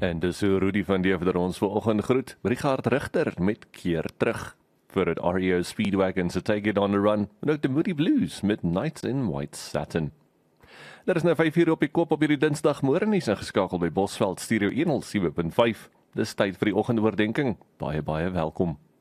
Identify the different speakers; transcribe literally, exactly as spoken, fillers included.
Speaker 1: En dis hoe Rudy van Deventer ons vanoggend groet. Richard Richter met Keer Terug. Vir het R E O Speedwagon se Take It On The Run. En ook de Moody Blues met Nights in White Satin. Daar is nou vyf uur op die kop op hierdie dinsdagmôre nie ingeskakeld by Bosveld Stereo honderd sewe punt vyf. Dis tyd vir die oggendoordenkings. Baie baie welkom.